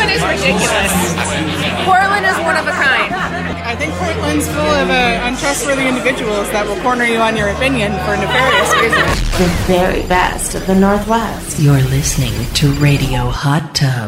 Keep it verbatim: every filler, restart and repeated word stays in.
Portland is ridiculous. Portland is one of a kind. I think Portland's full of uh, untrustworthy individuals that will corner you on your opinion for nefarious reasons. The very best of the Northwest. You're listening to Radio Hot Tub.